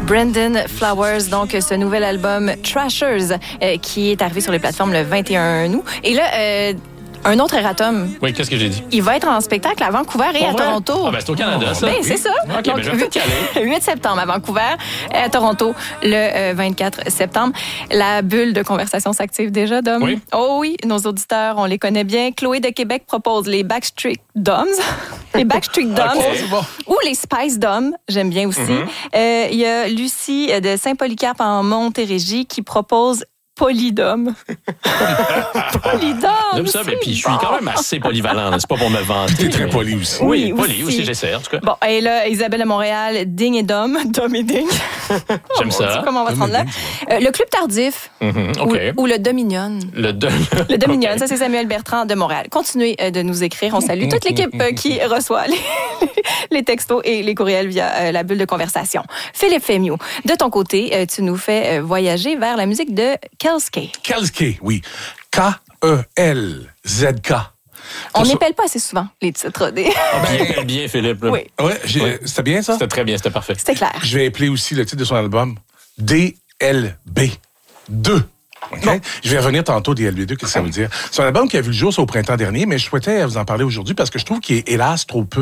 Brandon Flowers, donc ce nouvel album Trashers qui est arrivé sur les plateformes le 21 août. Et là, un autre erratum. Oui, qu'est-ce que j'ai dit? Il va être en spectacle à Vancouver et à Toronto. Ah, ben c'est au Canada, ça. Ben, c'est ça. OK, donc, ben je vais peut-être y aller. 8 septembre à Vancouver et à Toronto le 24 septembre. La bulle de conversation s'active déjà, Dom. Oui. Oh oui, nos auditeurs, on les connaît bien. Chloé de Québec propose les Backstreet Doms. Les Backstreet Doms. Okay. Ou les Spice Doms, j'aime bien aussi. Il y a Lucie de Saint-Polycarpe en Montérégie qui propose Polydome. Polydome. J'aime ça, mais puis je suis quand même assez polyvalent. Là. C'est pas pour me vanter. T'es très poli aussi. Oui, poli aussi, j'essaie en tout cas. Bon, et là, Isabelle de Montréal, Ding et Dom. Dom et Ding. J'aime ça. Dieu, comment on va se rendre là? Le Club Tardif. OK. Ou le Dominion. Le Dominion, OK. ça c'est Samuel Bertrand de Montréal. Continuez de nous écrire. On salue toute l'équipe qui reçoit les textos et les courriels via la bulle de conversation. Philippe Fémieux, de ton côté, tu nous fais voyager vers la musique de Kelske. Kelske, oui. K-E-L-Z-K. On n'épelle pas assez souvent les titres des... Bien, bien, Philippe. Là. Oui, Ouais, c'était bien ça? C'était très bien, c'était parfait. c'était clair. Je vais appeler aussi le titre de son album DLB 2. Okay? Bon. Je vais revenir tantôt DLB2, qu'est-ce que ça veut dire? C'est un album qui a vu le jour au printemps dernier, mais je souhaitais vous en parler aujourd'hui parce que je trouve qu'il est hélas trop peu